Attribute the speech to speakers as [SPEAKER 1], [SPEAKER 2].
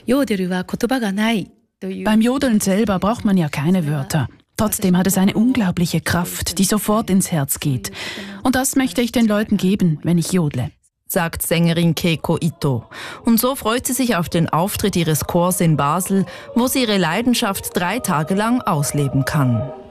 [SPEAKER 1] Beim Jodeln selber braucht man ja keine Wörter. Trotzdem hat es eine unglaubliche Kraft, die sofort ins Herz geht. Und das möchte ich den Leuten geben, wenn ich jodle,
[SPEAKER 2] sagt Sängerin Keiko Ito. Und so freut sie sich auf den Auftritt ihres Chors in Basel, wo sie ihre Leidenschaft 3 Tage lang ausleben kann.